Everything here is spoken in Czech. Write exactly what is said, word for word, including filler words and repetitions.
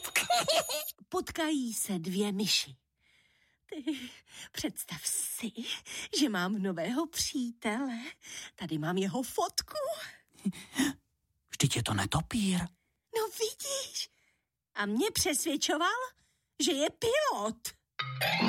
Potkají se dvě myši. Ty, představ si, že mám nového přítele. Tady mám jeho fotku. Vždyť je to netopír. No vidíš. A mě přesvědčoval, že je pilot.